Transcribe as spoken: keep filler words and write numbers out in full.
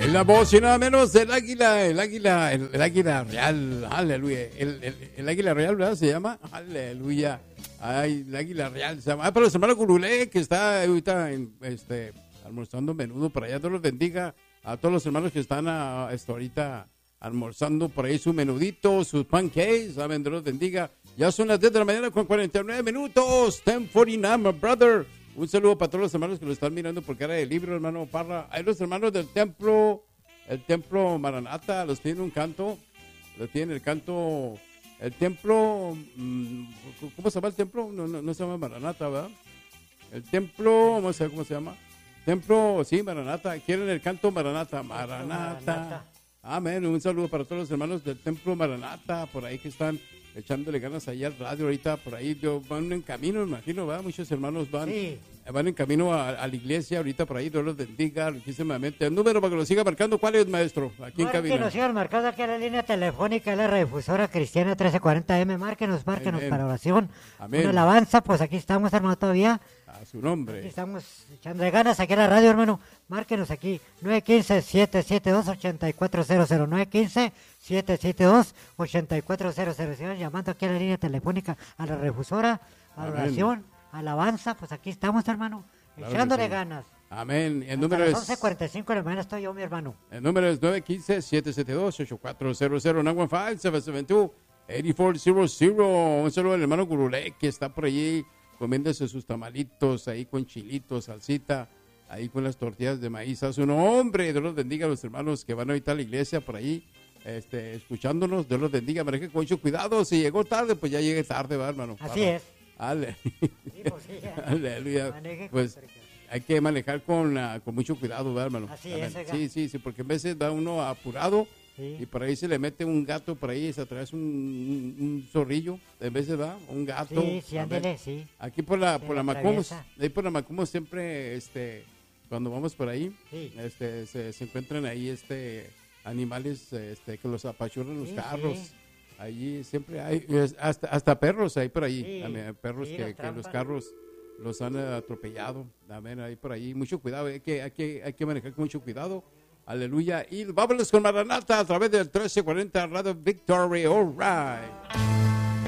En la voz y nada menos el águila, el águila, el, el águila real, aleluya. El, el, el águila real, ¿verdad? Se llama, aleluya. Ay, el águila real se llama. Ah, para los hermanos Gurulé, que está ahorita en, este, almorzando menudo por allá. Dios los bendiga a todos los hermanos que están a, esto, ahorita almorzando por ahí su menudito, sus pancakes. Amén, Dios los bendiga. Ya son las diez de la mañana con cuarenta y nueve minutos. diez cuarenta y nueve, my brother. Un saludo para todos los hermanos que lo están mirando por cara de libro, hermano Parra. Hay los hermanos del templo, el templo Maranata, los tiene un canto, los tiene el canto, el templo, ¿cómo se llama el templo? No, no, no se llama Maranata, ¿verdad? El templo, vamos a ver cómo se llama. Templo, sí, Maranata, quieren el canto Maranata, Maranata. Maranata. Amén, un saludo para todos los hermanos del templo Maranata, por ahí que están echándole ganas allá al radio ahorita, por ahí yo, van en camino, imagino, ¿verdad? Muchos hermanos van, sí. van en camino a, a la iglesia ahorita por ahí, Dios los bendiga, riquísimamente. El número para que lo siga marcando, ¿cuál es, maestro? Aquí en cabina. Que nos sigan marcando aquí a la línea telefónica, la radiodifusora cristiana trece cuarenta eme, márquenos, márquenos Amén. Para oración. Amén. Una alabanza, pues aquí estamos, hermano, todavía. A su nombre. Aquí estamos echándole ganas aquí a la radio, hermano. Márquenos aquí, nueve uno cinco, siete siete dos, ocho cuatro cero cero, nueve uno cinco, siete siete dos, ocho cuatro cero cero. Sigan llamando aquí a la línea telefónica, a la radiodifusora, a la oración, alabanza, pues aquí estamos, hermano, claro echándole sí. ganas. Amén. El Hasta número las es once cuarenta y cinco de la mañana estoy yo, mi hermano. El número es nueve uno cinco, siete siete dos, ocho cuatro cero cero, nueve uno cinco, siete siete dos, ocho cuatro cero cero. Un saludo al hermano Gurulé que está por allí comiéndose sus tamalitos ahí con chilitos, salsita, ahí con las tortillas de maíz. A su nombre, Dios los bendiga a los hermanos que van ahorita a la iglesia por ahí, este, escuchándonos. Dios los bendiga, maneje con mucho cuidado. Si llegó tarde, pues ya llegue tarde, ¿verdad, hermano? Así Para... es. Ale. Sí, pues, sí, aleluya. Pues hay que manejar con, uh, con mucho cuidado, ¿verdad, hermano? Así es. Sí, sí, sí, porque a veces va uno apurado. Sí. Y por ahí se le mete un gato, por ahí se atrae un, un, un zorrillo, en vez de va, un gato. Sí, sí, ándele, sí. Aquí por la, por la Macomos, ahí por la Macomos siempre, este, cuando vamos por ahí, sí. este, se, se encuentran ahí, este, animales, este, que los apachurran los sí, carros. Sí. Allí siempre hay, hasta, hasta perros hay por ahí, sí. también, perros sí, que, que los carros los han atropellado, también hay por ahí. Mucho cuidado, hay que, hay que, hay que manejar con mucho cuidado. Aleluya. Y vámonos con Maranata a través del trece cuarenta Radio Victory. All right.